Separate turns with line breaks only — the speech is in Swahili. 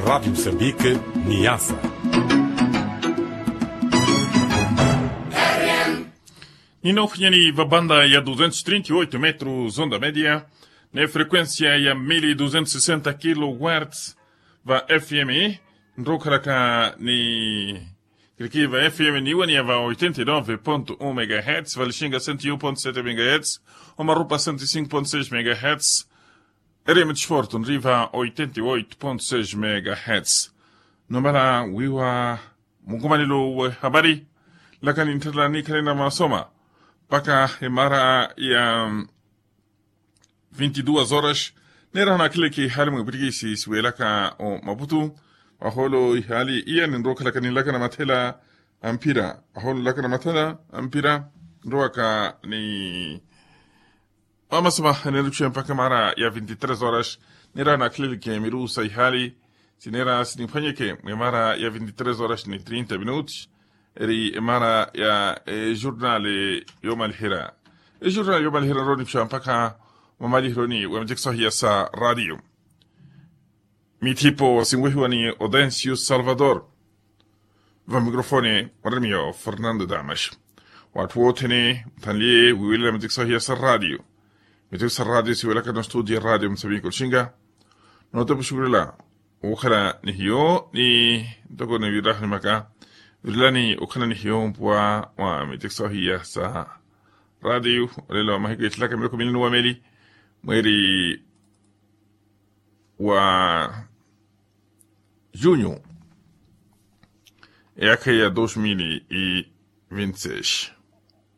Rádio Moçambique, Niassa.
Inofnyani va banda ya 238 metros onda média, na frequência ya 1260 kHz va FM, nrokaraka ni krikiva FM ni wani va 89.1 MHz, Valixinga 101.7 MHz, Omarupa 105.6 MHz, Eremetsport riva 88.6 MHz. Nomala wiwa mungumanilo habari, lakini intalani kalina masoma. Paka mara ya 22 horas nera na kile ki hali mbrigisi siwelaka o Maputo aholo hali iya ndoka lakini lakana matela ampira aholo lakana matela ampira ndoka ni mama sama neruchia mpaka mara ya 23 horas nera na kile ki miru sai hali sinera sinifanyike mara ya 23 horas ni 30 minutos eri mara ya jurnali يوم الهراء الجورنال يوم الهراء روني بشان بكا ومالي روني ومجيك صحيح سا راديو ميتيبو سنوهواني اودنسيو سالفادور وميكروفوني ورميو فرناندو دامش واتووتني تنليه ويولا مجيك صحيح سا راديو مجيك سا راديو سيولاك نستوديو الراديو مسابين كل شنغا نوتو بشكر الله وخلا نهيو ني دوكو نبي راح مكا Vilani ukana hiyo mpwa wa miteksohia sa radio lelo mahiko itlaka mloko milinu wa meli mweri wa junho yake ya 2026.